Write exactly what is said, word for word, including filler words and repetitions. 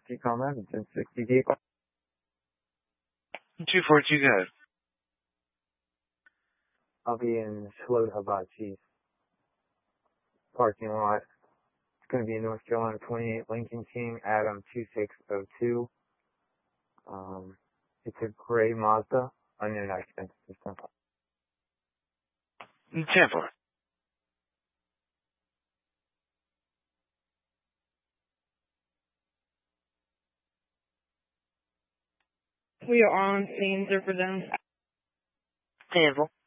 T Combat, it's in sixty vehicle. two four two, go ahead. I'll be in Shalot Hibachi parking lot. It's going to be in North Carolina twenty-eight Lincoln King, Adam two six zero two. Um, it's a gray Mazda, under an expense system. ten four. We are on scene, zero for them. ten four.